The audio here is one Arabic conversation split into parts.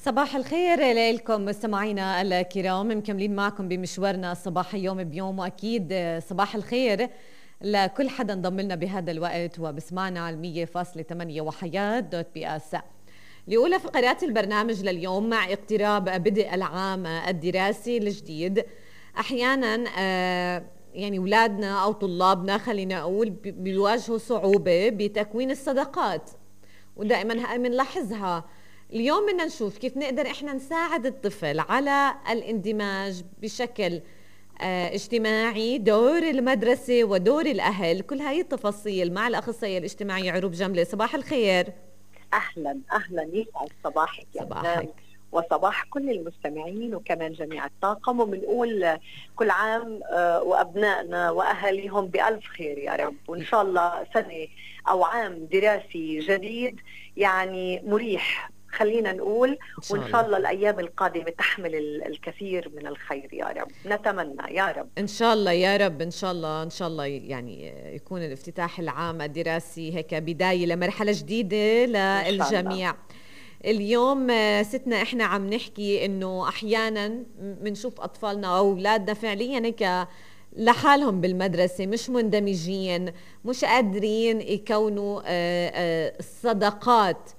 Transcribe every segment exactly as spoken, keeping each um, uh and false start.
صباح الخير لكم مستمعينا الكرام، مكملين معكم بمشوارنا صباح اليوم بيوم، واكيد صباح الخير لكل حدا انضم لنا بهذا الوقت وبسمعنا على مية فاصلة ثمانية وحياة دوت بي اس. لأولى فقرات البرنامج لليوم، مع اقتراب بدء العام الدراسي الجديد، احيانا آه يعني اولادنا او طلابنا خلينا اقول بيواجهوا صعوبة بتكوين الصداقات، ودائما بنلاحظها. اليوم بدنا نشوف كيف نقدر احنا نساعد الطفل على الاندماج بشكل اه اجتماعي، دور المدرسة ودور الأهل، كل هاي التفاصيل مع الأخصائية الاجتماعية عروب جملة. صباح الخير. أهلا أهلا، يسعد صباحك يا صباحك وصباح كل المستمعين وكمان جميع الطاقم، وبنقول كل عام وأبنائنا وأهاليهم بألف خير يا رب، وإن شاء الله سنة أو عام دراسي جديد يعني مريح خلينا نقول، إن شاء وإن شاء الله الأيام القادمة تحمل الكثير من الخير يا رب، نتمنى يا رب إن شاء الله يا رب. إن شاء الله إن شاء الله يعني يكون الافتتاح العام الدراسي هيك بداية لمرحلة جديدة للجميع. اليوم ستنا احنا عم نحكي انه احيانا بنشوف اطفالنا او اولادنا فعليا هيك لحالهم بالمدرسة، مش مندمجين، مش قادرين يكونوا الصداقات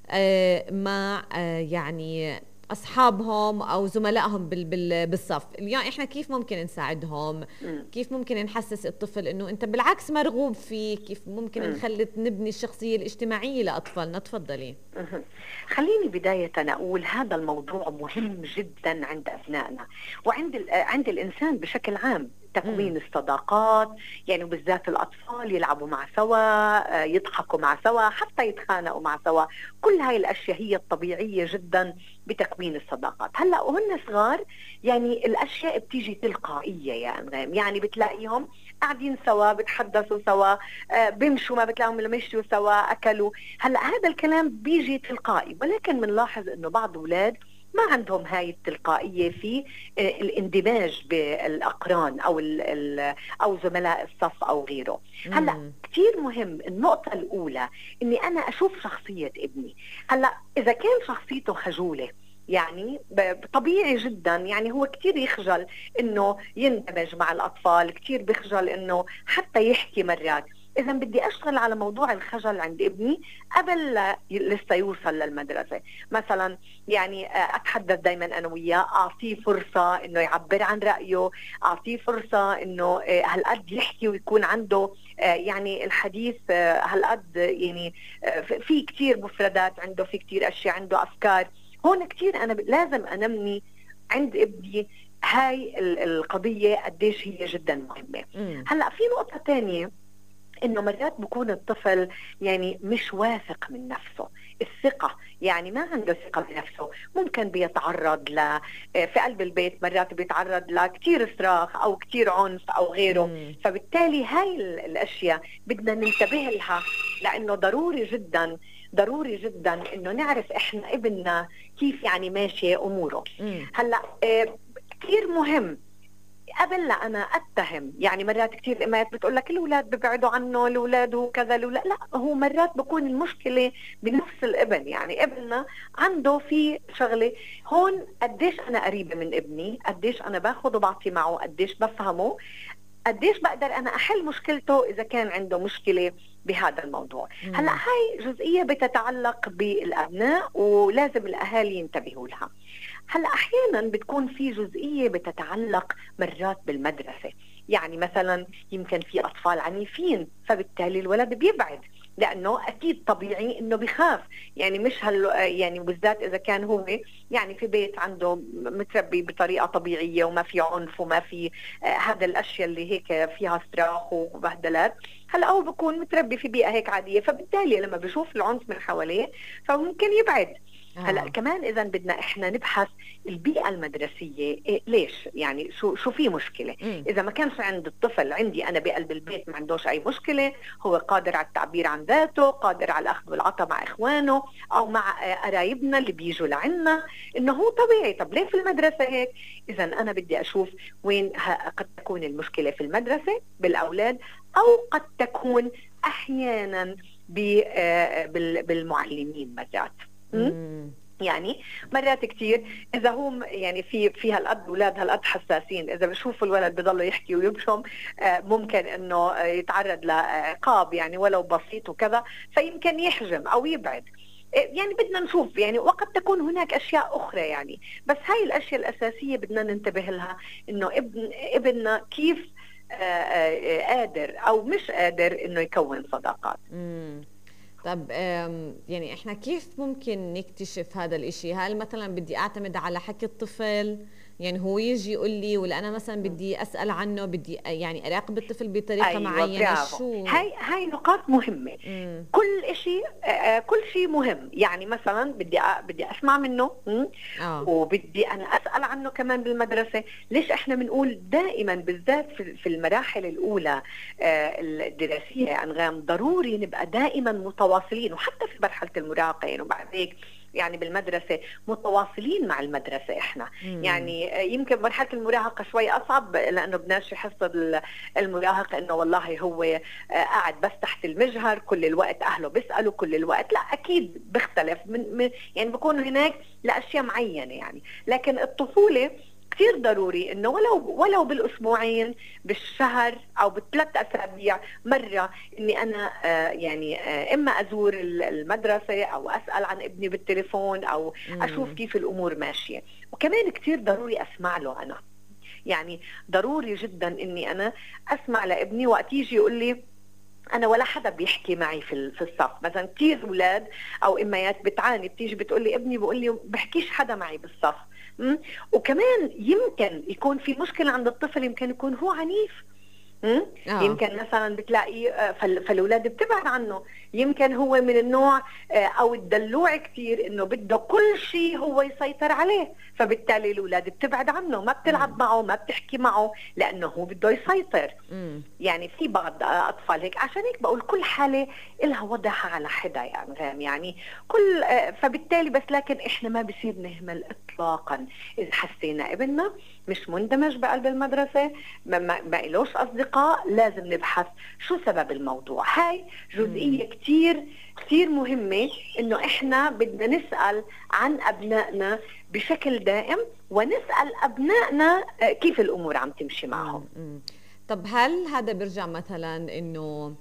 مع يعني أصحابهم أو زملائهم بالصف. اليوم إحنا كيف ممكن نساعدهم؟ م. كيف ممكن نحسس الطفل إنه أنت بالعكس مرغوب فيه؟ كيف ممكن م. نخلي نبني الشخصية الاجتماعية لأطفالنا؟ تفضلي. خليني بداية أقول هذا الموضوع مهم جدا عند أبنائنا وعند عند الإنسان بشكل عام، تكوين الصداقات، يعني بالذات الأطفال يلعبوا مع سوا، يضحكوا مع سوا، حتى يتخانقوا مع سوا، كل هاي الأشياء هي الطبيعية جدا بتكوين الصداقات. هلأ وهن صغار يعني الأشياء بتيجي تلقائية يا أنغام، يعني بتلاقيهم قاعدين سوا، بتحدثوا سوا، بيمشوا ما بتلاقيهم لما يمشوا سوا، أكلوا. هلأ هذا الكلام بيجي تلقائي، ولكن بنلاحظ إنه بعض أولاد ما عندهم هاي التلقائية في الاندماج بالأقران أو أو زملاء الصف أو غيره. هلأ كتير مهم النقطة الأولى إني أنا أشوف شخصية ابني. هلأ إذا كان شخصيته خجولة يعني طبيعي جدا، يعني هو كتير يخجل إنه يندمج مع الأطفال، كتير بيخجل إنه حتى يحكي مرات. إذا بدي أشتغل على موضوع الخجل عند ابني قبل لسه يوصل للمدرسة، مثلا يعني أتحدث دايما أنا وياه، أعطيه فرصة إنه يعبر عن رأيه، أعطيه فرصة إنه هالقد يحكي ويكون عنده يعني الحديث هالقد، يعني في كتير مفردات عنده، في كتير أشياء عنده، أفكار. هون كتير أنا لازم أنمي عند ابني هاي القضية قديش هي جدا مهمة. هلأ في نقطة تانية، إنه مرات بكون الطفل يعني مش واثق من نفسه، الثقة يعني ما عنده ثقة بنفسه، ممكن بيتعرض ل في قلب البيت مرات بيتعرض لكتير صراخ أو كتير عنف أو غيره. مم. فبالتالي هاي الأشياء بدنا ننتبه لها، لأنه ضروري جدا ضروري جدا إنه نعرف إحنا ابننا كيف يعني ماشي أموره. مم. هلأ كتير مهم قبل لا انا اتهم، يعني مرات كثير امهات بتقول لك الاولاد ببعدوا عنه، الاولاد هو كذا، الاولاد لا، هو مرات بكون المشكله بنفس الابن، يعني ابننا عنده في شغله هون، قديش انا قريبه من ابني، قديش انا باخذ وبعطي معه، قديش بفهمه، قديش بقدر انا احل مشكلته اذا كان عنده مشكله بهذا الموضوع. مم. هلا هاي جزئيه بتتعلق بالابناء ولازم الاهالي ينتبهوا لها. هلا احيانا بتكون في جزئيه بتتعلق مرات بالمدرسه، يعني مثلا يمكن في اطفال عنيفين فبالتالي الولد بيبعد، لانه اكيد طبيعي انه بخاف، يعني مش هل يعني بالذات اذا كان هو يعني في بيت عنده متربي بطريقه طبيعيه وما في عنف وما في آه هذا الاشياء اللي هيك فيها صراخ وبهدلات. هلا هو بكون متربي في بيئه هيك عاديه، فبالتالي لما بيشوف العنف من حواليه فممكن يبعد. آه. هلا كمان اذا بدنا احنا نبحث البيئه المدرسيه إيه ليش، يعني شو شو في مشكله. م. اذا ما كانش عند الطفل، عندي انا بقلب البيت ما عندوش اي مشكله، هو قادر على التعبير عن ذاته، قادر على الاخذ والعطاء مع اخوانه او مع قرايبنا اللي بيجوا لعنا، انه هو طبيعي. طب ليه في المدرسه هيك؟ اذا انا بدي اشوف وين قد تكون المشكله، في المدرسه بالاولاد، او قد تكون احيانا بالمعلمين مرات. يعني مرات كتير اذا هم يعني في في هالقد اولاد هالقد حساسين، اذا بشوفوا الولد بضل يحكي ويبشم ممكن انه يتعرض لعقاب يعني ولو بسيط وكذا، فيمكن يحجم او يبعد. يعني بدنا نشوف يعني، وقد تكون هناك اشياء اخرى يعني، بس هاي الاشياء الاساسيه بدنا ننتبه لها، انه ابن ابننا كيف قادر او مش قادر انه يكون صداقات. امم طب يعني احنا كيف ممكن نكتشف هذا الاشي؟ هل مثلا بدي اعتمد على حكي الطفل، يعني هو يجي يقول لي، ولا انا مثلا بدي اسال عنه، بدي يعني اراقب الطفل بطريقه أيوة معينه؟ برافو. شو هاي هاي نقاط مهمه. مم. كل شيء كل شيء مهم. يعني مثلا بدي بدي اسمع منه، اه وبدي انا اسال عنه كمان بالمدرسه. ليش احنا بنقول دائما بالذات في المراحل الاولى الدراسيه انغام ضروري نبقى دائما متواصلين، وحتى في مرحله المراهقه يعني وبعد هيك يعني بالمدرسة متواصلين مع المدرسة احنا. مم. يعني يمكن مرحلة المراهقة شوي اصعب، لانه بدناش يحس المراهق انه والله هو قاعد بس تحت المجهر كل الوقت، اهله بيسألوا كل الوقت. لا اكيد بيختلف من, من يعني بيكون هناك لاشياء معينة يعني. لكن الطفولة كثير ضروري انه ولو ولو بالاسبوعين بالشهر او بالثلاث اسابيع مره اني انا آه يعني آه اما ازور المدرسه او اسال عن ابني بالتليفون او اشوف كيف الامور ماشيه. وكمان كثير ضروري اسمع له انا، يعني ضروري جدا اني انا اسمع لابني وقت يجي يقول لي انا ولا حدا بيحكي معي في في الصف. مثلا كثير اولاد او اميات بتعاني، بتيجي بتقول لي ابني بيقول لي بحكيش حدا معي بالصف. وكمان يمكن يكون في مشكله عند الطفل، يمكن يكون هو عنيف. آه. يمكن مثلا بتلاقي فالاولاد بتبعد عنه، يمكن هو من النوع او الدلوع كثير انه بده كل شيء هو يسيطر عليه، فبالتالي الاولاد بتبعد عنه، ما بتلعب مم. معه، ما بتحكي معه، لانه هو بده يسيطر. مم. يعني في بعض اطفال هيك. عشان هيك بقول كل حاله لها وضعها على حده يعني فاهم يعني كل فبالتالي بس لكن احنا ما بصير نهمل اطلاقا اذا حسينا ابننا مش مندمج بقلب المدرسه، ما, ما, ما إلوش اصدقاء، لازم نبحث شو سبب الموضوع. هاي جزئيه كثير كثير مهمه، انه احنا بدنا نسال عن ابنائنا بشكل دائم، ونسال ابنائنا كيف الامور عم تمشي معهم. مم. طب هل هذا بيرجع مثلا انه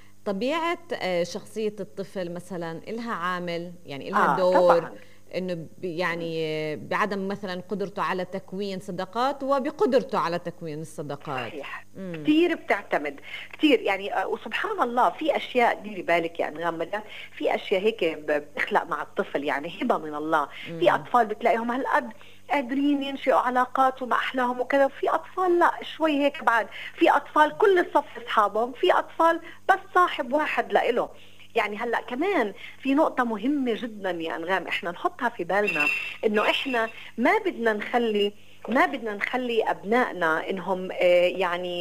طبيعه شخصيه الطفل مثلا إلها عامل، يعني إلها آه دور طبعاً. انه يعني بعدم مثلا قدرته على تكوين صداقات وبقدرته على تكوين الصداقات؟ صحيح. مم. كثير بتعتمد كثير يعني. وسبحان الله في اشياء ديري بالك يعني غامضه، في اشياء هيك بتخلق مع الطفل يعني هبه من الله. مم. في اطفال بتلاقيهم هالقد قادرين ينشئوا علاقات ومع احلاهم وكذا، وفي اطفال لا شوي هيك بعد. في اطفال كل الصف اصحابهم، في اطفال بس صاحب واحد لإله. يعني هلا كمان في نقطة مهمة جدا يا أنغام احنا نحطها في بالنا، انه احنا ما بدنا نخلي ما بدنا نخلي ابنائنا انهم يعني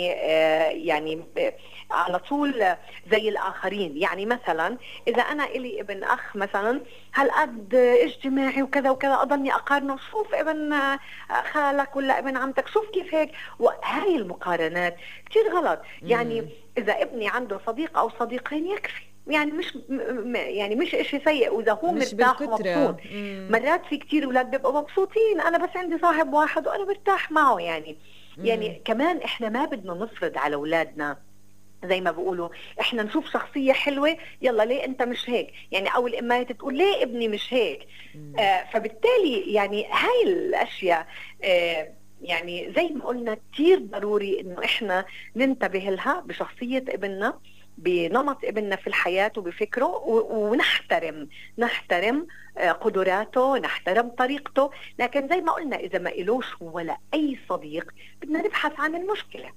يعني على طول زي الاخرين. يعني مثلا اذا انا الي ابن اخ مثلا هالقد اجتماعي وكذا وكذا، اضلني اقارنه، شوف ابن خالك ولا ابن عمتك شوف كيف هيك. وهاي المقارنات كثير غلط. يعني اذا ابني عنده صديق او صديقين يكفي، يعني مش يعني مش شيء سيء، واذا هو مرتاح ومبسوط. مرات في كتير اولاد بيبقوا مبسوطين، انا بس عندي صاحب واحد وانا مرتاح معه يعني. مم. يعني كمان احنا ما بدنا نفرض على اولادنا، زي ما بيقولوا احنا نشوف شخصيه حلوه يلا ليه انت مش هيك يعني، او الامهات تقول ليه ابني مش هيك. آه فبالتالي يعني هاي الاشياء آه يعني زي ما قلنا كتير ضروري انه احنا ننتبه لها بشخصيه ابننا، بنمط ابننا في الحياة وبفكره، ونحترم نحترم قدراته، نحترم طريقته. لكن زي ما قلنا إذا ما إلوش ولا أي صديق بدنا نبحث عن المشكلة.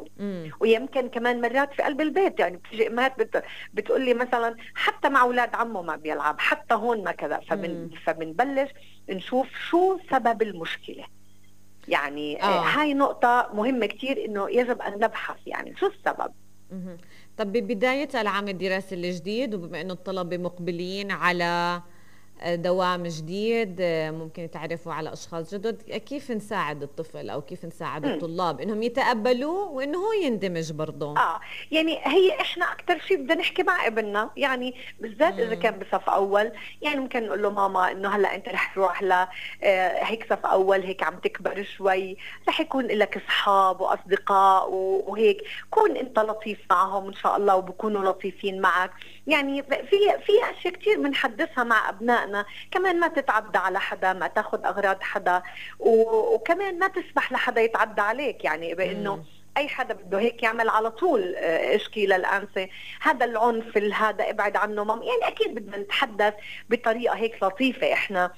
ويمكن كمان مرات في قلب البيت يعني بتيجي إمهات بت... بتقول لي مثلا حتى مع أولاد عمه ما بيلعب، حتى هون ما كذا. فبن... فبنبلش نشوف شو سبب المشكلة. يعني آه. هاي نقطة مهمة كتير إنه يجب أن نبحث يعني شو السبب. مم. طب ببداية العام الدراسي الجديد، وبما انه الطلبة مقبلين على دوام جديد، ممكن يتعرفوا على أشخاص جدد. كيف نساعد الطفل أو كيف نساعد م. الطلاب إنهم يتقبلوه وإنه هو يندمج برضه؟ آه يعني هي إحنا أكتر شيء بدنا نحكي مع ابننا، يعني بالذات إذا كان بصف أول، يعني ممكن نقول له ماما إنه هلأ أنت رح تروح ل آه هيك صف أول، هيك عم تكبر شوي، رح يكون لك أصحاب وأصدقاء وهيك، كون أنت لطيف معهم إن شاء الله وبكونوا لطيفين معك. يعني في في أشياء كتير بنحدثها مع أبنائنا، كمان ما تتعدى على حدا، ما تاخذ أغراض حدا، وكمان ما تسمح لحدا يتعدى عليك، يعني بأنه اي حدا بده هيك يعمل على طول اشكي للانسه، هذا العنف هذا ابعد عنه ماما. يعني اكيد بدنا نتحدث بطريقه هيك لطيفه احنا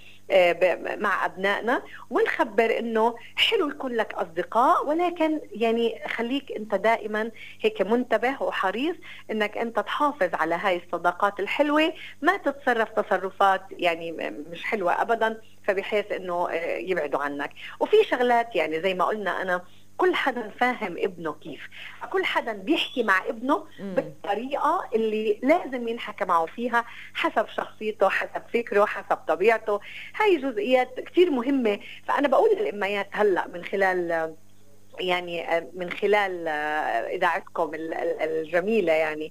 مع ابنائنا، ونخبر انه حلو يكون لك اصدقاء، ولكن يعني خليك انت دائما هيك منتبه وحريص انك انت تحافظ على هاي الصداقات الحلوه، ما تتصرف تصرفات يعني مش حلوه ابدا فبحيث انه يبعدوا عنك. وفي شغلات يعني زي ما قلنا انا، كل حدا فاهم ابنه كيف، كل حدا بيحكي مع ابنه مم. بالطريقة اللي لازم ينحكى معه فيها حسب شخصيته، حسب فكره، حسب طبيعته. هاي جزئيات كتير مهمة. فأنا بقول للأميات هلأ من خلال يعني من خلال إذاعتكم الجميلة، يعني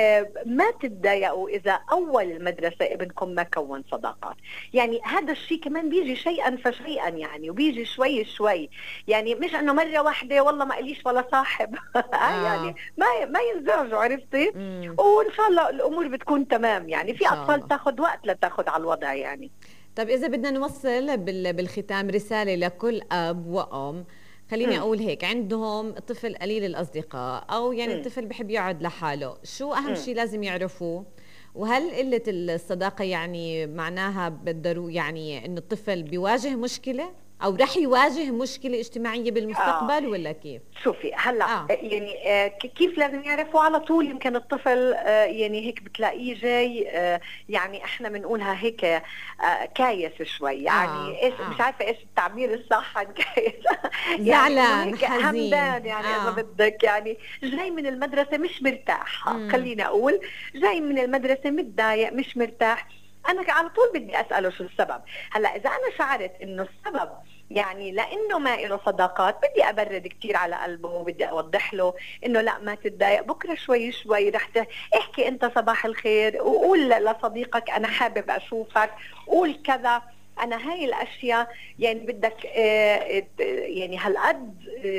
ما تتضايقوا إذا أول المدرسة ابنكم ما كون صداقات. يعني هذا الشيء كمان بيجي شيئا فشيئا، يعني وبيجي شوي شوي، يعني مش أنه مرة واحدة والله ما قليش ولا صاحب يعني ما ما ينزعجوا، عرفتي؟ وإن شاء الله الأمور بتكون تمام. يعني في أطفال تاخذ وقت لتاخذ على الوضع يعني. طب إذا بدنا نوصل بالختام رسالة لكل أب وأم، خليني أقول هيك، عندهم طفل قليل الأصدقاء أو يعني م. الطفل بحب يقعد لحاله، شو أهم شيء لازم يعرفوه؟ وهل قلة الصداقة يعني معناها بالضرورة يعني إنه الطفل بيواجه مشكلة أو رح يواجه مشكلة اجتماعية بالمستقبل آه. ولا كيف؟ شوفي هلا آه. يعني آه كيف لازم يعرفوا على طول؟ يمكن الطفل آه يعني هيك بتلاقيه جاي آه يعني احنا بنقولها هيك آه كايس شوي، يعني آه. ايش آه. مش عارفه ايش التعبير الصح عن كايس زعلان يعني همدان يعني آه. اذا بدك، يعني جاي من المدرسه مش مرتاح، خليني اقول جاي من المدرسه متضايق مش مرتاح. أنا على طول بدي أسأله شو السبب. هلأ إذا أنا شعرت إنه السبب يعني لأنه ما له صداقات، بدي أبرد كتير على قلبه وبدي أوضح له إنه لا ما تتضايق، بكرة شوي شوي رح احكي أنت صباح الخير، وقول لصديقك أنا حابب أشوفك، قول كذا. أنا هاي الأشياء يعني بدك يعني هالقد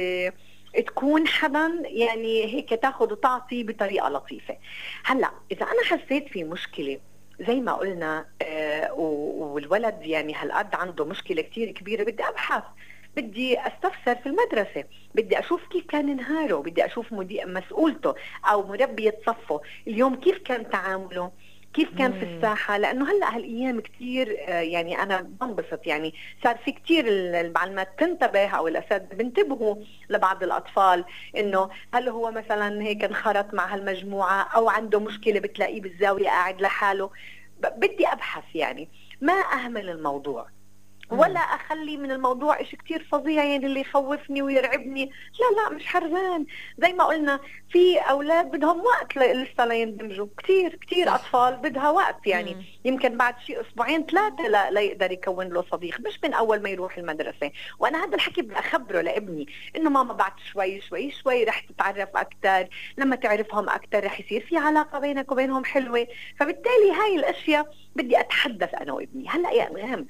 تكون حدا يعني هيك تاخذ وتعطي بطريقة لطيفة. هلأ إذا أنا حسيت في مشكلة زي ما قلنا آه والولد يعني هالقد عنده مشكلة كتير كبيرة، بدي أبحث، بدي أستفسر في المدرسة، بدي أشوف كيف كان نهاره، بدي أشوف مسؤولته أو مربية صفه اليوم كيف كان تعامله، كيف كان في الساحة. لأنه هلأ هالأيام كتير آه يعني أنا بنبسط، يعني صار في كتير المعلمات تنتبه أو الأساتذة بنتبهوا لبعض الأطفال إنه هل هو مثلا هيك انخرط مع هالمجموعة أو عنده مشكلة بتلاقيه بالزاوية قاعد لحاله. بدي أبحث، يعني ما أهمل الموضوع ولا أخلي من الموضوع إشي كتير فظيع يعني اللي يخوفني ويرعبني. لا لا مش حرزان. زي ما قلنا في أولاد بدهم وقت لسه ليندمجوا، كتير كتير صح. أطفال بدها وقت، يعني مم. يمكن بعد شيء أسبوعين ثلاثة لا, لا يقدر يكون له صديق، مش من أول ما يروح المدرسة. وأنا هذا الحكي بدي أخبره لابني إنه ماما بعد شوي شوي شوي رح تتعرف أكتر، لما تعرفهم أكتر رح يصير في علاقة بينك وبينهم حلوة. فبالتالي هاي الأشياء بدي أتحدث أنا وابني. هلأ يا مهم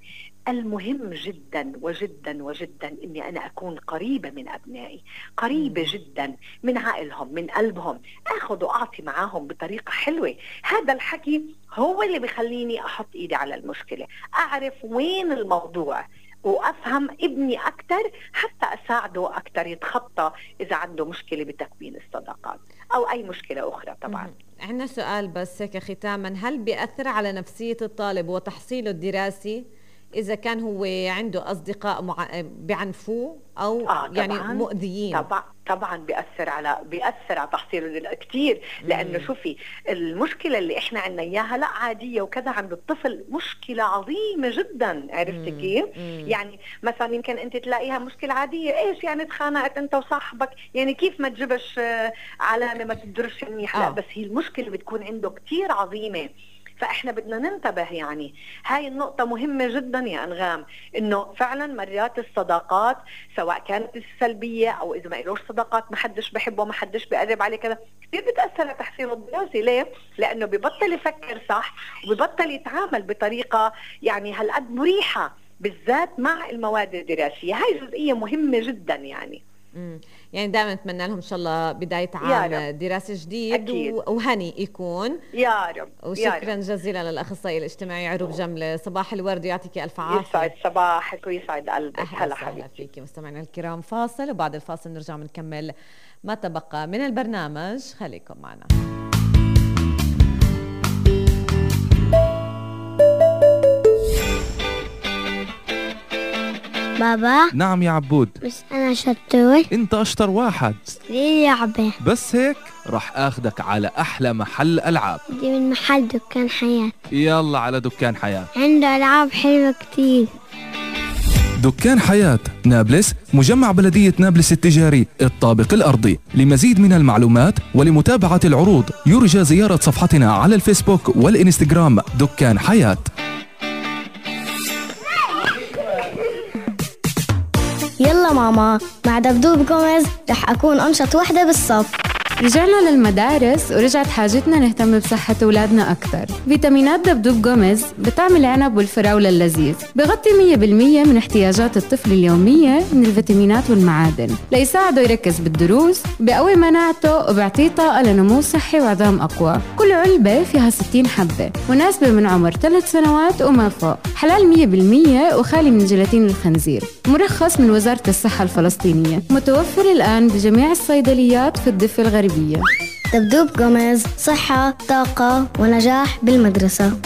المهم جدا وجدا وجدا اني انا اكون قريبة من ابنائي، قريبة جدا من عقلهم من قلبهم، اخذ واعطي معاهم بطريقة حلوة. هذا الحكي هو اللي بخليني احط ايدي على المشكلة، اعرف وين الموضوع وافهم ابني اكثر حتى اساعده اكثر يتخطى اذا عنده مشكلة بتكوين الصداقات او اي مشكلة اخرى. طبعا عندنا سؤال بس هيك ختاما، هل بيأثر على نفسية الطالب وتحصيله الدراسي إذا كان هو عنده أصدقاء مع... بيعنفوه أو آه يعني مؤذيين؟ طبعا طبعا بيأثر على بيأثر على تحصيله كثير، لأنه شوفي المشكلة اللي إحنا عنا إياها لا عادية وكذا، عند الطفل مشكلة عظيمة جدا. عرفتي كيف؟ يعني مثلا يمكن أنت تلاقيها مشكلة عادية، إيش يعني تخانقت أنت وصاحبك، يعني كيف ما تجيبش علامة ما تدرش منيح. لا بس هي المشكلة بتكون عنده كثير عظيمة. فإحنا بدنا ننتبه، يعني هاي النقطة مهمة جدا يا أنغام، إنه فعلا مرات الصداقات سواء كانت السلبية أو إذا ما إلوش صداقات ما حدش بحبه ما حدش بقرب عليه كذا، كثير بتأثر على تحصيله الدراسي. ليه؟ لأنه ببطل يفكر صح وببطل يتعامل بطريقة يعني هالقد مريحة بالذات مع المواد الدراسية. هاي جزئية مهمة جدا يعني. امم يعني دائما نتمنى لهم ان شاء الله بدايه عام دراسي جديد و... وهني يكون يا رب. وشكرا جزيلا للاخصائي الاجتماعي عروب جمله. صباح الورد ويعطيك الف عافيه. يسعد صباحك ويسعد قلبك. هلا حبيبتي فيكي. مستمعينا الكرام فاصل وبعد الفاصل نرجع بنكمل ما تبقى من البرنامج، خليكم معنا. بابا. نعم يا عبود. بس أنا شطور. أنت أشطر واحد. ليه لعبة؟ بس هيك رح أخدك على أحلى محل ألعاب. دي من محل دكان حياة. يلا على دكان حياة، عنده ألعاب حلوة كتير. دكان حياة نابلس، مجمع بلدية نابلس التجاري الطابق الأرضي. لمزيد من المعلومات ولمتابعة العروض يرجى زيارة صفحتنا على الفيسبوك والإنستغرام دكان حياة. يلا ماما، مع دبدوب جوميز رح أكون أنشط وحدة بالصف. رجعنا للمدارس ورجعت حاجتنا نهتم بصحة أولادنا أكثر. فيتامينات دبدوب جوميز بطعم العنب والفراولة اللذيذ، بغطي مية بالمية من احتياجات الطفل اليومية من الفيتامينات والمعادن ليساعده يركز بالدروس، بقوي مناعته وبيعطيه طاقة لنمو صحي وعظام أقوى. كل علبة فيها ستين حبة، مناسبة من عمر ثلاث سنوات وما فوق، حلال مية بالمية وخالي من جيلاتين الخنزير، مرخص من وزارة الصحة الفلسطينية، متوفر الآن بجميع الصيدليات في الضفة الغربية. دبدوب جوميز، صحة، طاقة ونجاح بالمدرسة.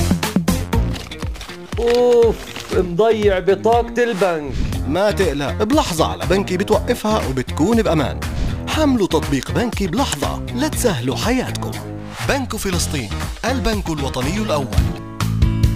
اوف، مضيع بطاقة البنك. ما تقلق، بلحظة على بنكي بتوقفها وبتكون بأمان. حملوا تطبيق بنكي بلحظة لتسهلوا حياتكم. بنك فلسطين، البنك الوطني الأول.